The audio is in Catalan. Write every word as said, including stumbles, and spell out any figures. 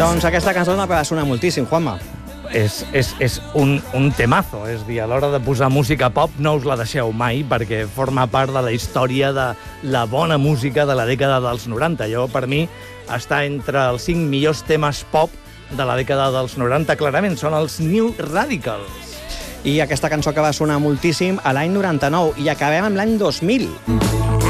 Doncs aquesta cançó no va sonar moltíssim, Juanma. És, és, és un, un temazo, és a dir, a l'hora de posar música pop no us la deixeu mai, perquè forma part de la història de la bona música de la dècada dels noranta. Jo, per mi, està entre els cinc millors temes pop de la dècada dels noranta, clarament, són els New Radicals. I aquesta cançó que va sonar moltíssim a l'any noranta-nou, i acabem amb l'any dos mil.